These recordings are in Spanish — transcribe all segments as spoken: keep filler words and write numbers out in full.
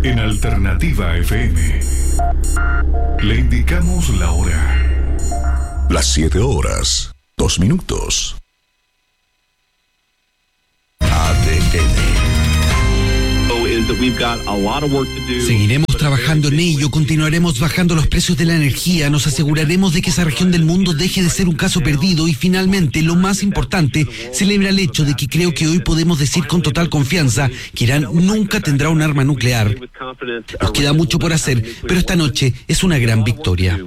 En Alternativa F M le indicamos la hora. Las siete horas, dos minutos. A D N. Seguiremos trabajando en ello, continuaremos bajando los precios de la energía, nos aseguraremos de que esa región del mundo deje de ser un caso perdido y finalmente, lo más importante, celebra el hecho de que creo que hoy podemos decir con total confianza que Irán nunca tendrá un arma nuclear. Nos queda mucho por hacer, pero esta noche es una gran victoria.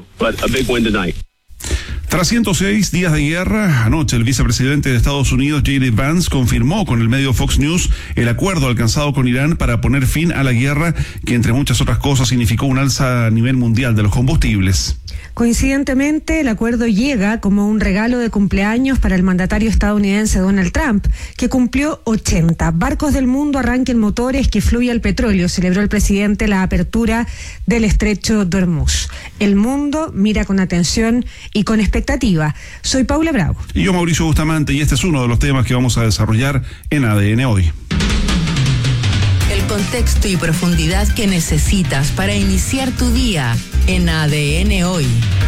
Tras ciento seis días de guerra, anoche el vicepresidente de Estados Unidos, J D Vance, confirmó con el medio Fox News el acuerdo alcanzado con Irán para poner fin a la guerra, que entre muchas otras cosas significó un alza a nivel mundial de los combustibles. Coincidentemente, el acuerdo llega como un regalo de cumpleaños para el mandatario estadounidense Donald Trump, que cumplió ochenta. Barcos del mundo arranquen motores, que fluya el petróleo, celebró el presidente la apertura del estrecho de Hormuz. El mundo mira con atención y con expectativa. Soy Paula Bravo. Y yo, Mauricio Bustamante, y este es uno de los temas que vamos a desarrollar en A D N Hoy. El contexto y profundidad que necesitas para iniciar tu día en A D N Hoy.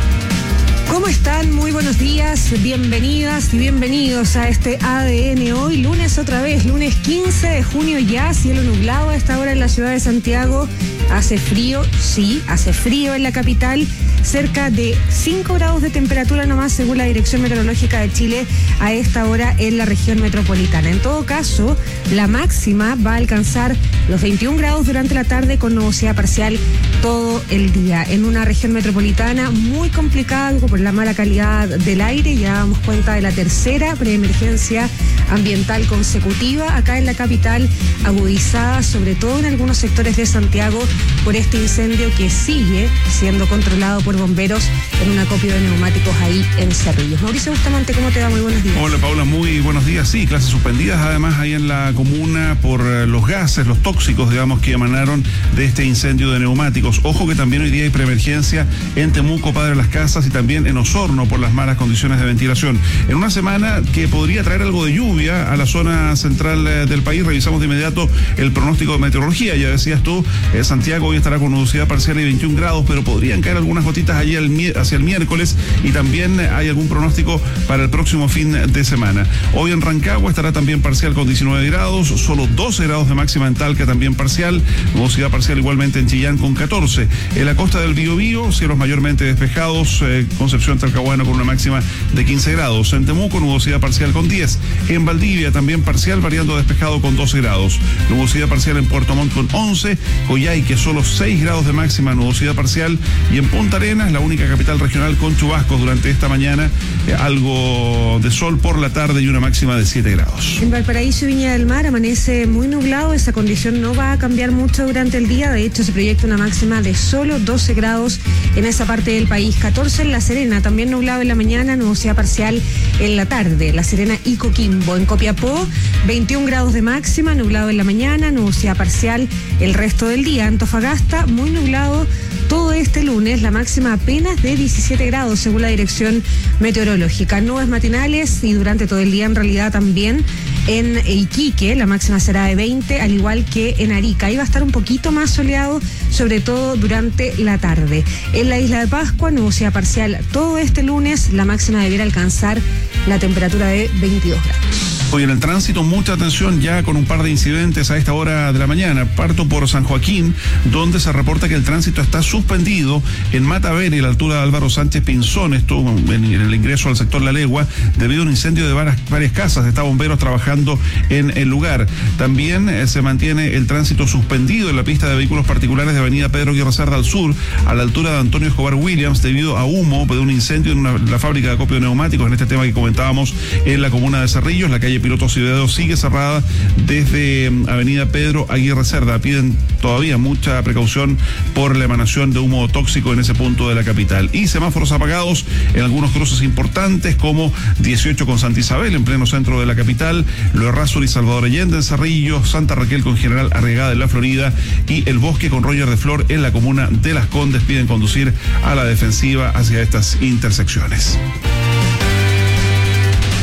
¿Cómo están? Muy buenos días, bienvenidas y bienvenidos a este A D N Hoy, lunes otra vez, lunes quince de junio ya, cielo nublado a esta hora en la ciudad de Santiago. Hace frío, sí, hace frío en la capital, cerca de cinco grados de temperatura nomás según la Dirección Meteorológica de Chile a esta hora en la región metropolitana. En todo caso, la máxima va a alcanzar los veintiún grados durante la tarde con nubosidad parcial todo el día. En una región metropolitana muy complicada por la mala calidad del aire, ya damos cuenta de la tercera preemergencia ambiental consecutiva acá en la capital, agudizada sobre todo en algunos sectores de Santiago por este incendio que sigue siendo controlado por bomberos en un acopio de neumáticos ahí en Cerrillos. Mauricio Bustamante, ¿cómo te va? Muy buenos días. Hola Paula, muy buenos días. Sí, clases suspendidas además ahí en la comuna por los gases, los tóxicos, digamos, que emanaron de este incendio de neumáticos. Ojo que también hoy día hay preemergencia en Temuco, Padre Las Casas, y también en Osorno por las malas condiciones de ventilación. En una semana que podría traer algo de lluvia a la zona central eh, del país, revisamos de inmediato el pronóstico de meteorología. Ya decías tú, eh, Santiago hoy estará con nubosidad parcial y veintiún grados, pero podrían caer algunas gotitas allí al, hacia el miércoles, y también hay algún pronóstico para el próximo fin de semana. Hoy en Rancagua estará también parcial con diecinueve grados, solo doce grados de máxima en Talca, también parcial, nubosidad parcial igualmente en Chillán con catorce. En la costa del Biobío, cielos mayormente despejados, eh, Concepción, Talcahuano con una máxima de quince grados. En Temuco, nubosidad parcial con diez. En Valdivia también parcial, variando despejado con doce grados. Nubosidad parcial en Puerto Montt con once. Coyhaique solo seis grados de máxima, nubosidad parcial. Y en Punta Arenas, la única capital regional con chubascos durante esta mañana, eh, algo de sol por la tarde y una máxima de siete grados. En Valparaíso y Viña del Mar amanece muy nublado. Esa condición no va a cambiar mucho durante el día. De hecho, se proyecta una máxima de solo doce grados en esa parte del país. catorce en La Serena, también nublado en la mañana, nubosidad parcial en la tarde. La Serena y Coquimbo. En Copiapó, veintiún grados de máxima, nublado en la mañana, nubosidad parcial el resto del día. Antofagasta, muy nublado todo este lunes, la máxima apenas de diecisiete grados según la Dirección Meteorológica. Nubes matinales y durante todo el día en realidad también. En Iquique la máxima será de veinte, al igual que en Arica. Ahí va a estar un poquito más soleado, sobre todo durante la tarde. En la isla de Pascua, nubosidad parcial todo este lunes, la máxima debiera alcanzar la temperatura de veintidós grados. Hoy en el tránsito, mucha atención ya con un par de incidentes a esta hora de la mañana. Parto por San Joaquín, donde se reporta que el tránsito está suspendido en Mataveni, a la altura de Álvaro Sánchez Pinzón, esto en el ingreso al sector La Legua, debido a un incendio de varias, varias casas. Está bomberos trabajando en el lugar. También eh, se mantiene el tránsito suspendido en la pista de vehículos particulares de avenida Pedro Aguirre Cerda al sur, a la altura de Antonio Escobar Williams, debido a humo de un incendio en una, la fábrica de acopio de neumáticos, en este tema que comentábamos en la comuna de Cerrillos. La calle Pilotos y Dedos sigue cerrada desde avenida Pedro Aguirre Cerda. Piden todavía mucha precaución por la emanación de humo tóxico en ese punto de la capital. Y semáforos apagados en algunos cruces importantes, como dieciocho con Santa Isabel en pleno centro de la capital, Lo Errázuriz y Salvador Allende en Cerrillos, Santa Raquel con General Arriagada en La Florida y El Bosque con Roger de Flor en la comuna de Las Condes. Piden conducir a la defensiva hacia estas intersecciones.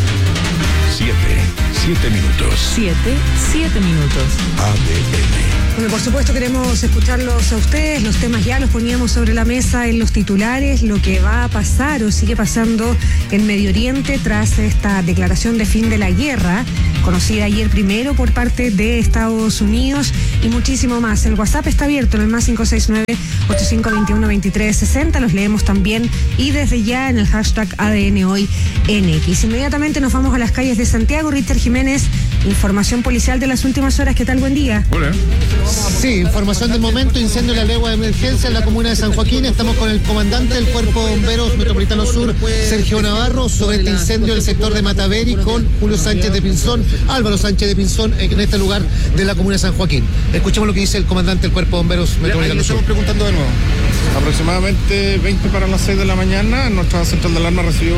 Siete, siete minutos. Siete, siete minutos. A D N. Bueno, por supuesto queremos escucharlos a ustedes, los temas ya los poníamos sobre la mesa en los titulares, lo que va a pasar o sigue pasando en Medio Oriente tras esta declaración de fin de la guerra, conocida ayer primero por parte de Estados Unidos y muchísimo más. El WhatsApp está abierto en el más cinco seis nueve, ocho cinco dos uno, dos tres seis cero, los leemos también y desde ya en el hashtag A D N Hoy en X. Inmediatamente nos vamos a las calles de Santiago. Richard Jiménez, información policial de las últimas horas. ¿Qué tal? Buen día. Hola. Sí, información del momento, incendio en la legua de emergencia en la comuna de San Joaquín. Estamos con el comandante del Cuerpo de Bomberos Metropolitano Sur, Sergio Navarro, sobre este incendio del sector de Mataveri, con Julio Sánchez de Pinzón, Álvaro Sánchez de Pinzón, en este lugar de la comuna de San Joaquín. Escuchemos lo que dice el comandante del Cuerpo de Bomberos Metropolitano Sur. Estamos preguntando de nuevo. Aproximadamente veinte para las seis de la mañana, nuestra central de alarma recibió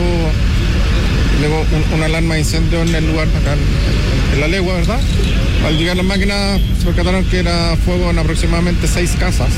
luego un, una alarma de incendio en el lugar, acá en, en la legua, ¿verdad? Al llegar las máquinas se percataron que era fuego en aproximadamente seis casas.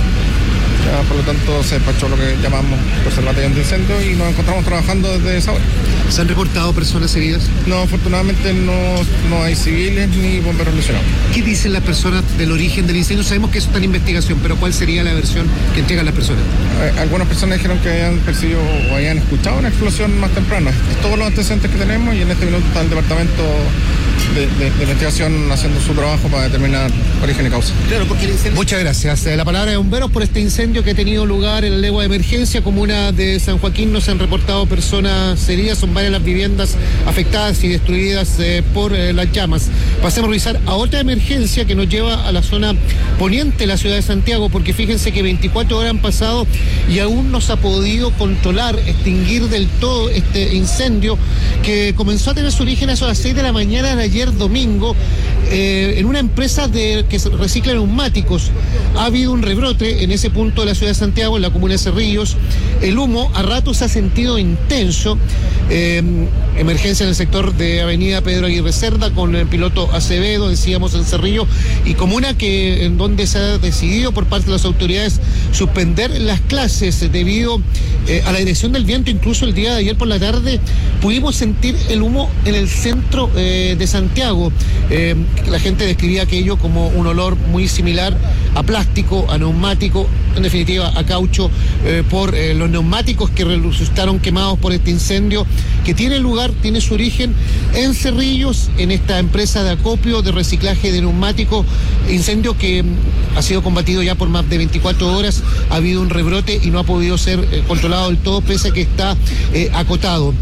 Ya, por lo tanto, se despachó lo que llamamos observación de incendio y nos encontramos trabajando desde esa hora. ¿Se han reportado personas heridas? No, afortunadamente no, no hay civiles ni bomberos lesionados. ¿Qué dicen las personas del origen del incendio? Sabemos que eso está en investigación, pero ¿cuál sería la versión que entregan las personas? Eh, algunas personas dijeron que habían percibido o habían escuchado una explosión más temprana. Es todos los antecedentes que tenemos y en este minuto está el departamento de, de, de investigación haciendo su trabajo para determinar origen y causa. Claro, porque el incendio... Muchas gracias. La palabra de bomberos por este incendio que ha tenido lugar en la legua de emergencia, comuna de San Joaquín. No se han reportado personas heridas, son varias las viviendas afectadas y destruidas eh, por eh, las llamas. Pasemos a revisar a otra emergencia que nos lleva a la zona poniente de la ciudad de Santiago, porque fíjense que veinticuatro horas han pasado y aún no se ha podido controlar, extinguir del todo este incendio que comenzó a tener su origen a las seis de la mañana de ayer domingo eh, en una empresa de, que recicla neumáticos. Ha habido un rebrote en ese punto de la ciudad de Santiago, en la comuna de Cerrillos. El humo a ratos se ha sentido intenso. Eh, emergencia en el sector de Avenida Pedro Aguirre Cerda con el piloto Acevedo, decíamos, en Cerrillo, y comuna que en donde se ha decidido por parte de las autoridades suspender las clases debido eh, a la dirección del viento. Incluso el día de ayer por la tarde pudimos sentir el humo en el centro eh, de Santiago. Eh, la gente describía aquello como un olor muy similar a plástico, a neumático, en definitiva a caucho, eh, por eh, los neumáticos que resultaron quemados por este incendio que tiene lugar, tiene su origen en Cerrillos, en esta empresa de acopio, de reciclaje de neumáticos, incendio que ha sido combatido ya por más de veinticuatro horas, ha habido un rebrote y no ha podido ser eh, controlado del todo, pese a que está eh, acotado.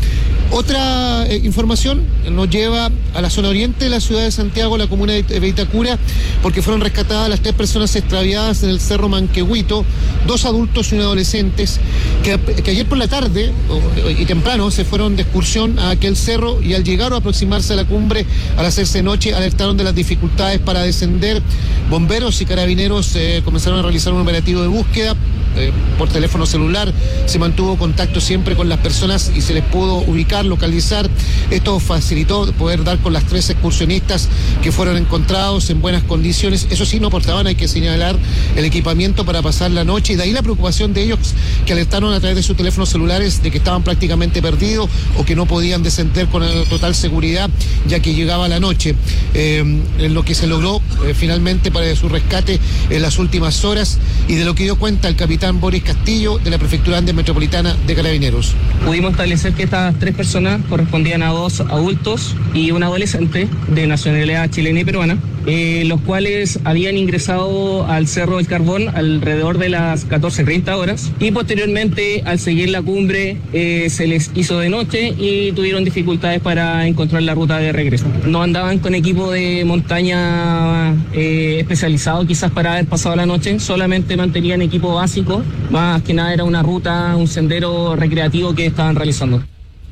Otra eh, información nos lleva a la zona oriente de la ciudad de Santiago, la comuna de Vitacura, porque fueron rescatadas las tres personas extraviadas en el Cerro Manquehuito, dos adultos y un adolescente, que, que ayer por la tarde o, y temprano se fueron de excursión a aquel cerro y al llegar o aproximarse a la cumbre al hacerse noche alertaron de las dificultades para descender. Bomberos y carabineros eh, comenzaron a realizar un operativo de búsqueda. Eh, por teléfono celular se mantuvo contacto siempre con las personas y se les pudo ubicar, localizar. Esto facilitó poder dar con las tres excursionistas que fueron encontrados en buenas condiciones. Eso sí, no portaban, hay que señalar, el equipamiento para pasar la noche, y de ahí la preocupación de ellos, que alertaron a través de sus teléfonos celulares de que estaban prácticamente perdidos o que no podían descender con total seguridad ya que llegaba la noche. Eh, en lo que se logró eh, finalmente para su rescate en las últimas horas, y de lo que dio cuenta el capitán Boris Castillo de la Prefectura Andes Metropolitana de Carabineros. Pudimos establecer que estas tres personas correspondían a dos adultos y un adolescente de nacionalidad chilena y peruana, eh, los cuales habían ingresado al Cerro del Carbón alrededor de las catorce treinta horas y posteriormente, al seguir la cumbre, eh, se les hizo de noche y tuvieron dificultades para encontrar la ruta de regreso. No andaban con equipo de montaña eh, especializado quizás para haber pasado la noche, solamente mantenían equipo básico, más que nada era una ruta, un sendero recreativo que estaban realizando.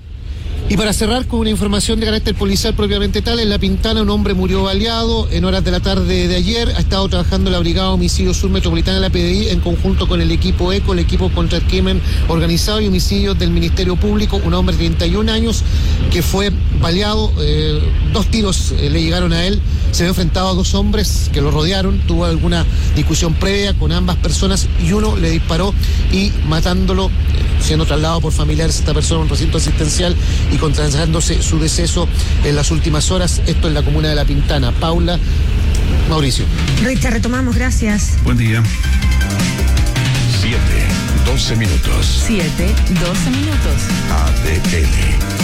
Y para cerrar con una información de carácter policial propiamente tal, en La Pintana un hombre murió baleado en horas de la tarde de ayer. Ha estado trabajando la Brigada Homicidio Sur Metropolitana de la P D I en conjunto con el equipo ECO, el equipo contra el crimen organizado y homicidios del Ministerio Público. Un hombre de treinta y un años que fue baleado, eh, dos tiros eh, le llegaron a él. Se había enfrentado a dos hombres que lo rodearon, tuvo alguna discusión previa con ambas personas y uno le disparó y matándolo, eh, siendo trasladado por familiares esta persona a un recinto asistencial y contratándose su deceso en las últimas horas. Esto en la comuna de La Pintana. Paula, Mauricio. Richard, retomamos, gracias. Buen día. siete, doce minutos. siete, doce minutos. A D N.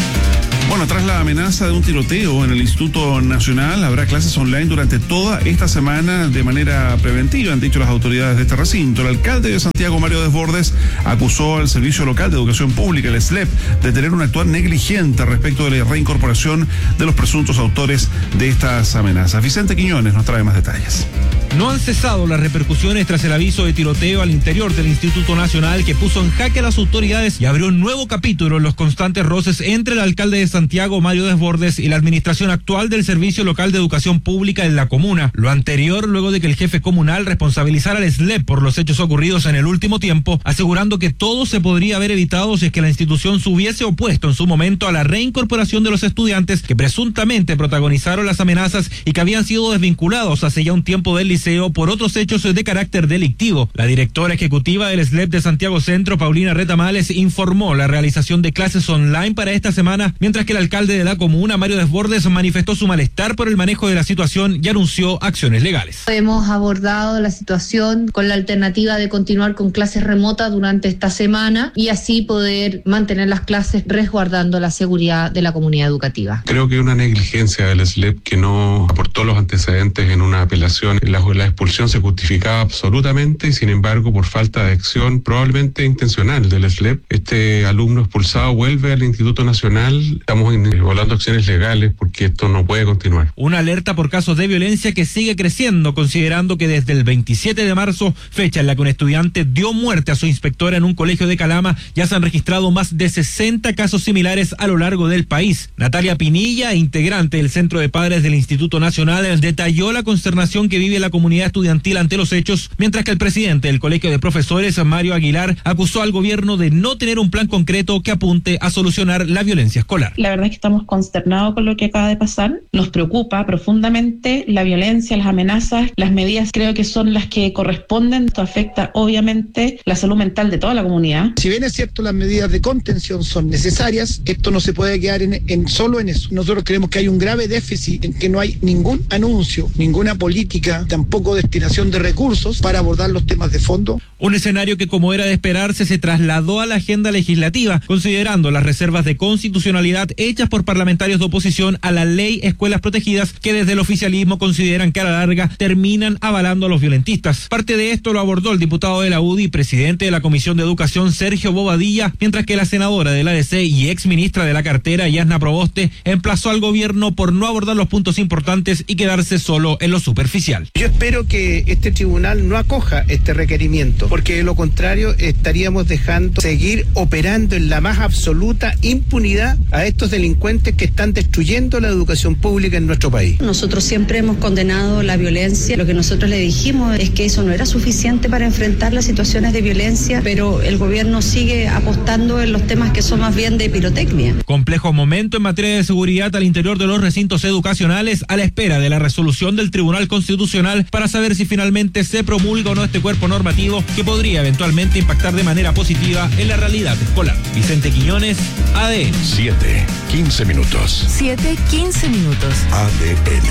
Bueno, tras la amenaza de un tiroteo en el Instituto Nacional, habrá clases online durante toda esta semana de manera preventiva, han dicho las autoridades de este recinto. El alcalde de Santiago, Mario Desbordes, acusó al Servicio Local de Educación Pública, el S L E P, de tener un actuar negligente respecto de la reincorporación de los presuntos autores de estas amenazas. Vicente Quiñones nos trae más detalles. No han cesado las repercusiones tras el aviso de tiroteo al interior del Instituto Nacional que puso en jaque a las autoridades y abrió un nuevo capítulo en los constantes roces entre el alcalde de Santiago, Mario Desbordes, y la administración actual del Servicio Local de Educación Pública en la comuna. Lo anterior luego de que el jefe comunal responsabilizara al S L E P por los hechos ocurridos en el último tiempo, asegurando que todo se podría haber evitado si es que la institución se hubiese opuesto en su momento a la reincorporación de los estudiantes que presuntamente protagonizaron las amenazas y que habían sido desvinculados hace ya un tiempo del liceo por otros hechos de carácter delictivo. La directora ejecutiva del S L E P de Santiago Centro, Paulina Retamales, informó la realización de clases online para esta semana, mientras que el alcalde de la comuna, Mario Desbordes, manifestó su malestar por el manejo de la situación y anunció acciones legales. Hemos abordado la situación con la alternativa de continuar con clases remotas durante esta semana y así poder mantener las clases resguardando la seguridad de la comunidad educativa. Creo que una negligencia del S L E P que no aportó los antecedentes en una apelación. La, la expulsión se justificaba absolutamente y sin embargo por falta de acción probablemente intencional del S L E P, este alumno expulsado vuelve al Instituto Nacional. Estamos violando acciones legales porque esto no puede continuar. Una alerta por casos de violencia que sigue creciendo, considerando que desde el veintisiete de marzo, fecha en la que un estudiante dio muerte a su inspectora en un colegio de Calama, ya se han registrado más de sesenta casos similares a lo largo del país. Natalia Pinilla, integrante del Centro de Padres del Instituto Nacional, detalló la consternación que vive la comunidad estudiantil ante los hechos, mientras que el presidente del Colegio de Profesores, Mario Aguilar, acusó al gobierno de no tener un plan concreto que apunte a solucionar la violencia escolar. La verdad es que estamos consternados con lo que acaba de pasar. Nos preocupa profundamente la violencia, las amenazas, las medidas creo que son las que corresponden. Esto afecta obviamente la salud mental de toda la comunidad. Si bien es cierto las medidas de contención son necesarias, esto no se puede quedar en, en solo en eso. Nosotros creemos que hay un grave déficit en que no hay ningún anuncio, ninguna política, tampoco destinación de recursos para abordar los temas de fondo. Un escenario que, como era de esperarse, se trasladó a la agenda legislativa, considerando las reservas de constitucionalidad hechas por parlamentarios de oposición a la ley Escuelas Protegidas, que desde el oficialismo consideran que a la larga terminan avalando a los violentistas. Parte de esto lo abordó el diputado de la U D I, presidente de la Comisión de Educación, Sergio Bobadilla, mientras que la senadora de la A D C y ex ministra de la cartera, Yasna Proboste, emplazó al gobierno por no abordar los puntos importantes y quedarse solo en lo superficial. Yo espero que este tribunal no acoja este requerimiento, porque de lo contrario estaríamos dejando seguir operando en la más absoluta impunidad a estos delincuentes que están destruyendo la educación pública en nuestro país. Nosotros siempre hemos condenado la violencia. Lo que nosotros le dijimos es que eso no era suficiente para enfrentar las situaciones de violencia, pero el gobierno sigue apostando en los temas que son más bien de pirotecnia. Complejo momento en materia de seguridad al interior de los recintos educacionales, a la espera de la resolución del Tribunal Constitucional para saber si finalmente se promulga o no este cuerpo normativo que podría eventualmente impactar de manera positiva en la realidad escolar. Vicente Quiñones, A D N. siete, quince minutos. siete, quince minutos. A D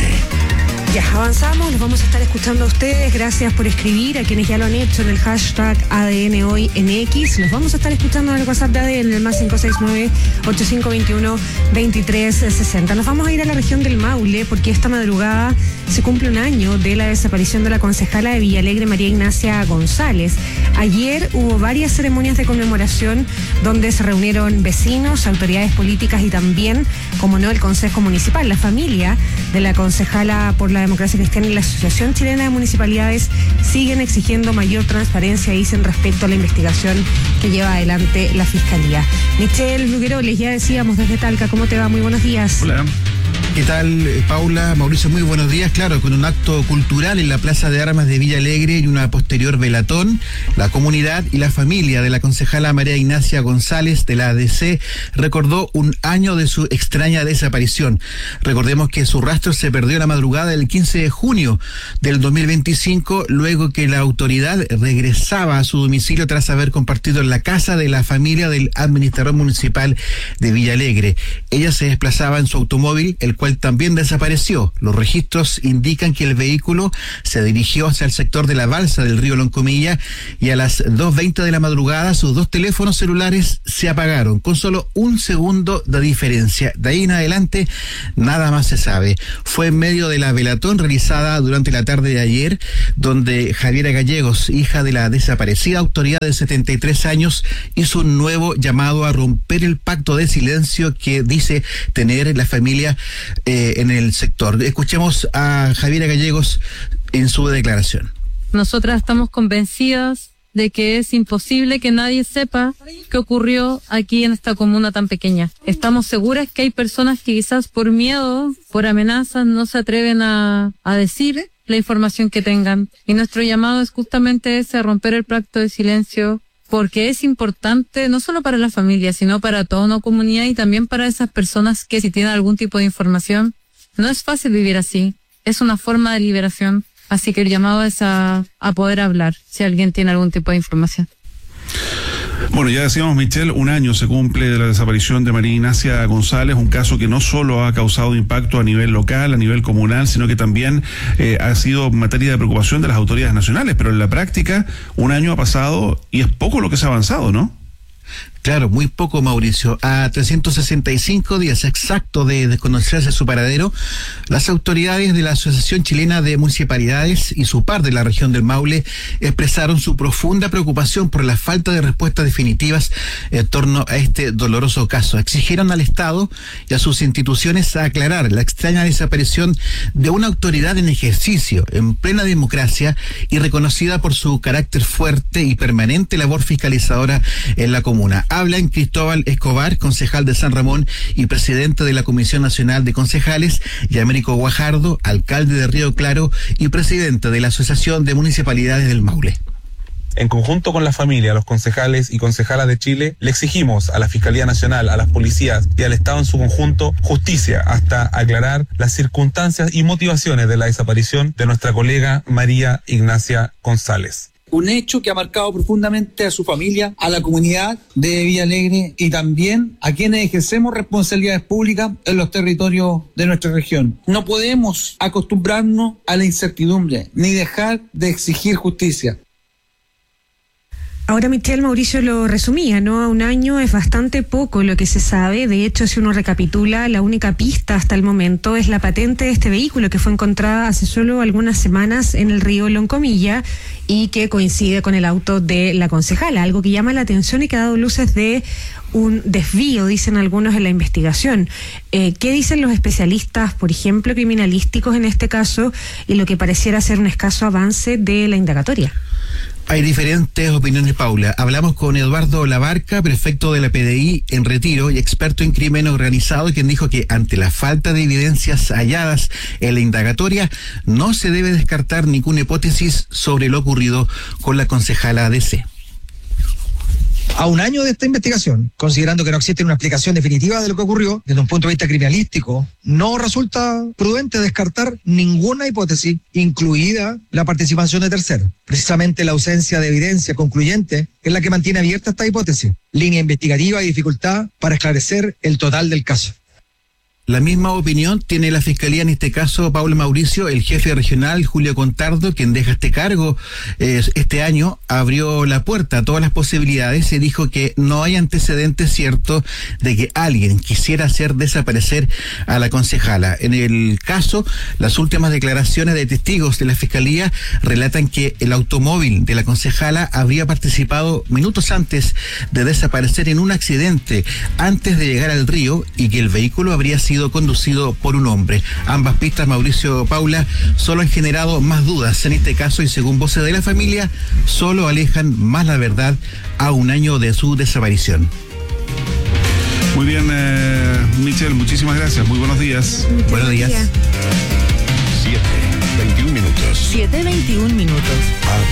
N. Ya avanzamos, los vamos a estar escuchando a ustedes. Gracias por escribir, a quienes ya lo han hecho en el hashtag A D N hoy en X. Los vamos a estar escuchando en el WhatsApp de A D N, en el más cinco seis nueve, ocho cinco dos uno, dos tres seis cero. Nos vamos a ir a la región del Maule porque esta madrugada se cumple un año de la desaparición de la concejala de Villalegre, María Ignacia González. Ayer hubo varias ceremonias de conmemoración donde se reunieron vecinos, autoridades políticas y también, como no, el Consejo Municipal. La familia de la concejala por la Democracia Cristiana y la Asociación Chilena de Municipalidades siguen exigiendo mayor transparencia, dicen, respecto a la investigación que lleva adelante la Fiscalía. Michelle Lugueroles, ya decíamos desde Talca, ¿cómo te va? Muy buenos días. Hola. ¿Qué tal, Paula? Mauricio, muy buenos días. Claro, con un acto cultural en la Plaza de Armas de Villalegre y una posterior velatón, la comunidad y la familia de la concejala María Ignacia González de la A D C recordó un año de su extraña desaparición. Recordemos que su rastro se perdió la madrugada del quince de junio del dos mil veinticinco, luego que la autoridad regresaba a su domicilio tras haber compartido en la casa de la familia del administrador municipal de Villalegre. Ella se desplazaba en su automóvil, el cual también desapareció. Los registros indican que el vehículo se dirigió hacia el sector de la balsa del río Loncomilla y a las dos veinte de la madrugada sus dos teléfonos celulares se apagaron, con solo un segundo de diferencia. De ahí en adelante, nada más se sabe. Fue en medio de la velatón realizada durante la tarde de ayer, donde Javiera Gallegos, hija de la desaparecida autoridad de setenta y tres años, hizo un nuevo llamado a romper el pacto de silencio que dice tener la familia eh, en el sector. Escuchemos a Javiera Gallegos en su declaración. Nosotras estamos convencidas de que es imposible que nadie sepa qué ocurrió aquí en esta comuna tan pequeña. Estamos seguras que hay personas que quizás por miedo, por amenazas, no se atreven a, a decir la información que tengan. Y nuestro llamado es justamente ese, a romper el pacto de silencio, porque es importante no solo para la familia, sino para toda una comunidad y también para esas personas que si tienen algún tipo de información. No es fácil vivir así, es una forma de liberación, así que el llamado es a, a poder hablar si alguien tiene algún tipo de información. Bueno, ya decíamos, Michelle, un año se cumple de la desaparición de María Ignacia González, un caso que no solo ha causado impacto a nivel local, a nivel comunal, sino que también eh, ha sido materia de preocupación de las autoridades nacionales, pero en la práctica un año ha pasado y es poco lo que se ha avanzado, ¿no? Claro, muy poco, Mauricio. A trescientos sesenta y cinco días exacto de desconocerse su paradero, las autoridades de la Asociación Chilena de Municipalidades y su par de la región del Maule expresaron su profunda preocupación por la falta de respuestas definitivas en torno a este doloroso caso. Exigieron al Estado y a sus instituciones a aclarar la extraña desaparición de una autoridad en ejercicio, en plena democracia y reconocida por su carácter fuerte y permanente labor fiscalizadora en la comuna. Hablan Cristóbal Escobar, concejal de San Ramón y presidente de la Comisión Nacional de Concejales, y Américo Guajardo, alcalde de Río Claro y presidente de la Asociación de Municipalidades del Maule. En conjunto con la familia, los concejales y concejalas de Chile, le exigimos a la Fiscalía Nacional, a las policías y al Estado en su conjunto justicia hasta aclarar las circunstancias y motivaciones de la desaparición de nuestra colega María Ignacia González. Un hecho que ha marcado profundamente a su familia, a la comunidad de Villa Alegre y también a quienes ejercemos responsabilidades públicas en los territorios de nuestra región. No podemos acostumbrarnos a la incertidumbre ni dejar de exigir justicia. Ahora Michelle, Mauricio lo resumía, ¿no? A un año es bastante poco lo que se sabe. De hecho, si uno recapitula, la única pista hasta el momento es la patente de este vehículo que fue encontrada hace solo algunas semanas en el río Loncomilla y que coincide con el auto de la concejala, algo que llama la atención y que ha dado luces de un desvío, dicen algunos en la investigación. Eh, ¿Qué dicen los especialistas, por ejemplo, criminalísticos en este caso, y lo que pareciera ser un escaso avance de la indagatoria? Hay diferentes opiniones, Paula. Hablamos con Eduardo Labarca, prefecto de la P D I en retiro y experto en crimen organizado, quien dijo que ante la falta de evidencias halladas en la indagatoria, no se debe descartar ninguna hipótesis sobre lo ocurrido con la concejala D C. A un año de esta investigación, considerando que no existe una explicación definitiva de lo que ocurrió, desde un punto de vista criminalístico, no resulta prudente descartar ninguna hipótesis, incluida la participación de terceros. Precisamente la ausencia de evidencia concluyente es la que mantiene abierta esta hipótesis, línea investigativa y dificultad para esclarecer el total del caso. La misma opinión tiene la Fiscalía en este caso, Pablo Mauricio. El jefe regional, Julio Contardo, quien deja este cargo eh, este año, abrió la puerta a todas las posibilidades y dijo que no hay antecedentes ciertos de que alguien quisiera hacer desaparecer a la concejala. En el caso, las últimas declaraciones de testigos de la Fiscalía relatan que el automóvil de la concejala habría participado minutos antes de desaparecer en un accidente antes de llegar al río y que el vehículo habría sido conducido por un hombre. Ambas pistas, Mauricio, Paula, solo han generado más dudas en este caso y según voces de la familia, solo alejan más la verdad a un año de su desaparición. Muy bien, eh, Michelle, muchísimas gracias. Muy buenos días. Muchas buenos días. siete, veintiún minutos. siete veintiún minutos.